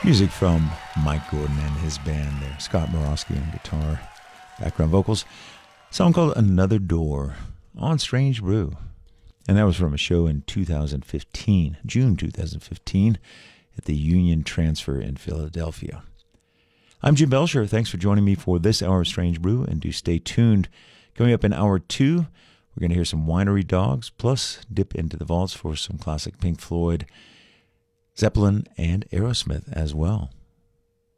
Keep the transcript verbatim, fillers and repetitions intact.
Music from Mike Gordon and his band there. Scott Morosky on guitar, background vocals. A song called Another Door on Strange Brew. And that was from a show in two thousand fifteen, June two thousand fifteen, at the Union Transfer in Philadelphia. I'm Jim Belcher. Thanks for joining me for this hour of Strange Brew, and do stay tuned. Coming up in hour two, we're going to hear some Winery Dogs, plus dip into the vaults for some classic Pink Floyd, Zeppelin, and Aerosmith as well.